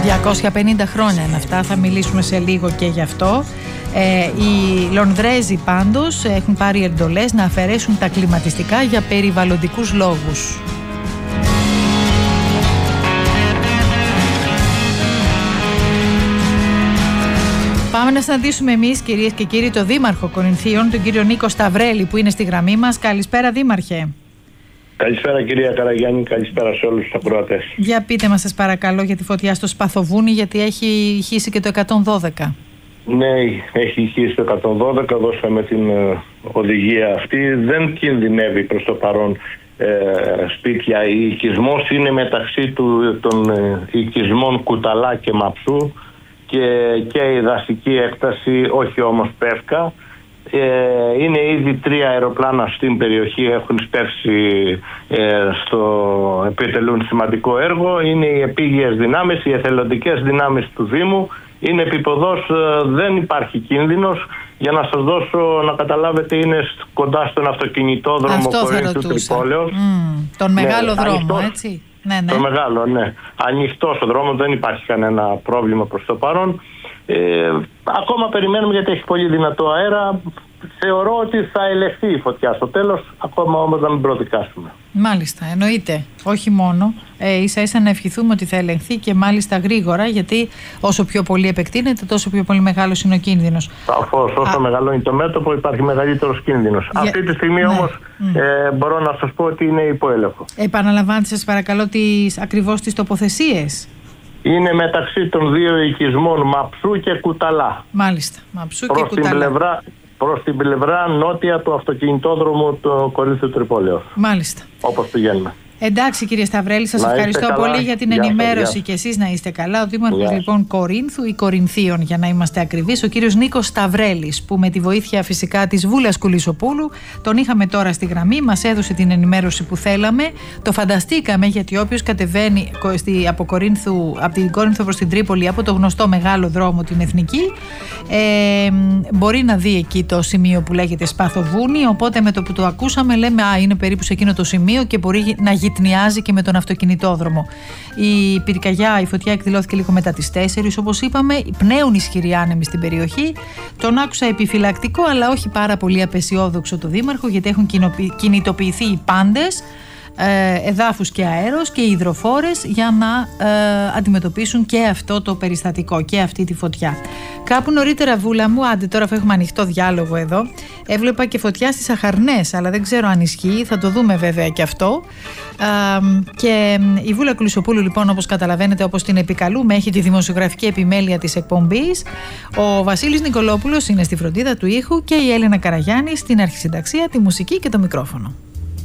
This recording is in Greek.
250 χρόνια είναι αυτά, θα μιλήσουμε σε λίγο και γι' αυτό. Οι Λονδρέζοι πάντως έχουν πάρει εντολές να αφαιρέσουν τα κλιματιστικά για περιβαλλοντικούς λόγους. Πάμε να συναντήσουμε εμείς, κυρίες και κύριοι, τον Δήμαρχο Κορινθίων, τον κύριο Νίκο Σταυρέλη, που είναι στη γραμμή μας. Καλησπέρα, Δήμαρχε. Καλησπέρα, κυρία Καραγιάννη, καλησπέρα σε όλους τους ακροατές. Για πείτε μας, σας παρακαλώ, για τη φωτιά στο Σπαθοβούνι, γιατί έχει ηχήσει και το 112. Ναι, έχει ηχήσει το 112, δώσαμε την οδηγία αυτή. Δεν κινδυνεύει προς το παρόν σπίτια. Ο οικισμός είναι μεταξύ των οικισμών Κουταλά και Μαψού και η δασική έκταση, όχι όμως Πεύκα. Είναι ήδη 3 αεροπλάνα στην περιοχή, έχουν σπεύσει, επιτελούν σημαντικό έργο. Είναι οι επίγειες δυνάμεις, οι εθελοντικές δυνάμεις του Δήμου. Είναι επίποδος, δεν υπάρχει κίνδυνος. Για να σας δώσω να καταλάβετε, είναι κοντά στον αυτοκινητόδρομο Κορίνθου Τρυπόλεως. Τον μεγάλο δρόμο, ανοιχτός, έτσι. Ναι. Το μεγάλο, ναι. Ανοιχτός ο δρόμος, δεν υπάρχει κανένα πρόβλημα προς το παρόν. Ακόμα περιμένουμε, γιατί έχει πολύ δυνατό αέρα. Θεωρώ ότι θα ελεγχθεί η φωτιά στο τέλος, ακόμα όμως να μην προδικάσουμε. Μάλιστα, εννοείται. Όχι μόνο. Ίσα ίσα να ευχηθούμε ότι θα ελεγχθεί και μάλιστα γρήγορα, γιατί όσο πιο πολύ επεκτείνεται, τόσο πιο πολύ μεγάλος είναι ο κίνδυνος. Σαφώς, όσο μεγαλώνει το μέτωπο, υπάρχει μεγαλύτερος κίνδυνος. Αυτή τη στιγμή όμως μπορώ να σας πω ότι είναι υπό έλεγχο. Επαναλαμβάνετε, σας παρακαλώ, ακριβώς τις τοποθεσίες. Είναι μεταξύ των 2 οικισμών Μαψού και Κουταλά. Μάλιστα, Μαψού και Κουταλά. Προς την πλευρά νότια του αυτοκινητόδρομου του Κορίνθου Τρυπόλεως. Μάλιστα. Όπως πηγαίνουμε. Εντάξει, κύριε Σταυρέλη, σας ευχαριστώ πολύ για την ενημέρωση και εσείς να είστε καλά. Ο Δήμαρχος λοιπόν Κορίνθου ή Κορινθίων, για να είμαστε ακριβείς, ο κύριος Νίκος Σταυρέλης, που με τη βοήθεια φυσικά της Βούλας Κουλισσοπούλου τον είχαμε τώρα στη γραμμή, μας έδωσε την ενημέρωση που θέλαμε. Το φανταστήκαμε, γιατί όποιος κατεβαίνει από την Κόρινθο προς την Τρίπολη, από το γνωστό μεγάλο δρόμο, την Εθνική, μπορεί να δει εκεί το σημείο που λέγεται Σπαθοβούνι. Οπότε με το που το ακούσαμε, λέμε είναι περίπου σε εκείνο το σημείο και μπορεί να γυτνιάζει και με τον αυτοκινητόδρομο. Η πυρκαγιά, η φωτιά εκδηλώθηκε λίγο μετά τις 4, όπως είπαμε. Πνέουν ισχυροί άνεμοι στην περιοχή. Τον άκουσα επιφυλακτικό, αλλά όχι πάρα πολύ απεσιόδοξο το Δήμαρχο, γιατί έχουν κινητοποιηθεί οι πάντες, εδάφους και αέρος και οι υδροφόρες, για να αντιμετωπίσουν και αυτό το περιστατικό και αυτή τη φωτιά. Κάπου νωρίτερα, Βούλα μου, τώρα που έχουμε ανοιχτό διάλογο εδώ, έβλεπα και φωτιά στις Αχαρνές, αλλά δεν ξέρω αν ισχύει, θα το δούμε βέβαια και αυτό. Και η Βούλα Κουλισσοπούλου, λοιπόν, όπως καταλαβαίνετε, όπως την επικαλούμε, έχει τη δημοσιογραφική επιμέλεια της εκπομπής. Ο Βασίλης Νικολόπουλος είναι στη φροντίδα του ήχου και η Έλενα Καραγιάννη στην αρχισυνταξία, τη μουσική και το μικρόφωνο.